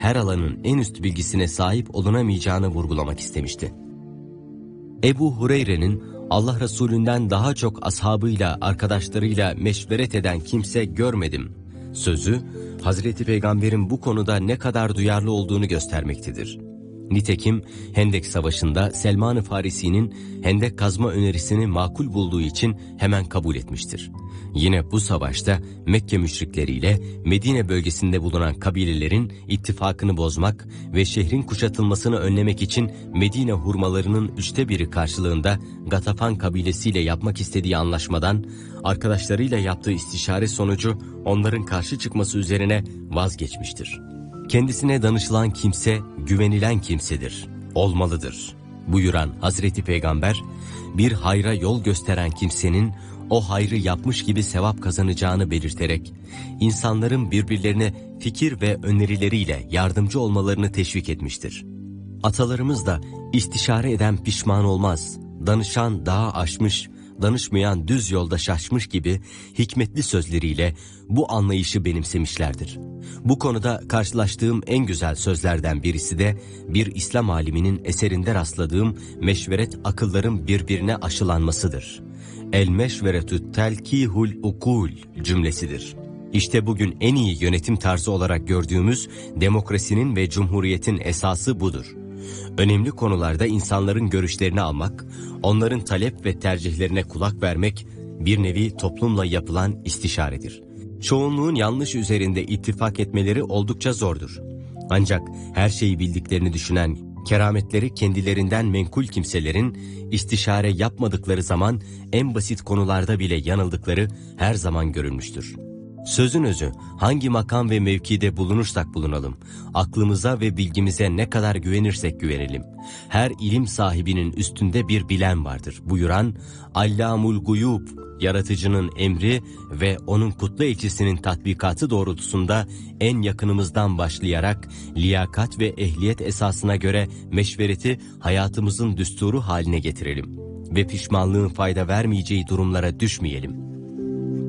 her alanın en üst bilgisine sahip olunamayacağını vurgulamak istemişti. Ebu Hureyre'nin Allah Resulünden daha çok ashabıyla, arkadaşlarıyla meşveret eden kimse görmedim sözü, Hazreti Peygamber'in bu konuda ne kadar duyarlı olduğunu göstermektedir. Nitekim Hendek Savaşı'nda Selman-ı Farisi'nin hendek kazma önerisini makul bulduğu için hemen kabul etmiştir. Yine bu savaşta Mekke müşrikleriyle Medine bölgesinde bulunan kabilelerin ittifakını bozmak ve şehrin kuşatılmasını önlemek için Medine hurmalarının 1/3 karşılığında Gatafan kabilesiyle yapmak istediği anlaşmadan arkadaşlarıyla yaptığı istişare sonucu onların karşı çıkması üzerine vazgeçmiştir. Kendisine danışılan kimse güvenilen kimsedir, olmalıdır buyuran Hazreti Peygamber, bir hayra yol gösteren kimsenin o hayrı yapmış gibi sevap kazanacağını belirterek, insanların birbirlerine fikir ve önerileriyle yardımcı olmalarını teşvik etmiştir. Atalarımız da istişare eden pişman olmaz, danışan dağı aşmış, danışmayan düz yolda şaşmış gibi hikmetli sözleriyle bu anlayışı benimsemişlerdir. Bu konuda karşılaştığım en güzel sözlerden birisi de bir İslam aliminin eserinde rastladığım meşveret akılların birbirine aşılanmasıdır. El meşveretü telkihul ukul cümlesidir. İşte bugün en iyi yönetim tarzı olarak gördüğümüz demokrasinin ve cumhuriyetin esası budur. Önemli konularda insanların görüşlerini almak, onların talep ve tercihlerine kulak vermek bir nevi toplumla yapılan istişaredir. Çoğunluğun yanlış üzerinde ittifak etmeleri oldukça zordur. Ancak her şeyi bildiklerini düşünen, kerametleri kendilerinden menkul kimselerin istişare yapmadıkları zaman en basit konularda bile yanıldıkları her zaman görülmüştür. Sözün özü, hangi makam ve mevkide bulunursak bulunalım, aklımıza ve bilgimize ne kadar güvenirsek güvenelim, her ilim sahibinin üstünde bir bilen vardır buyuran Allamul Guyub, yaratıcının emri ve onun kutlu elçisinin tatbikatı doğrultusunda en yakınımızdan başlayarak liyakat ve ehliyet esasına göre meşvereti hayatımızın düsturu haline getirelim ve pişmanlığın fayda vermeyeceği durumlara düşmeyelim.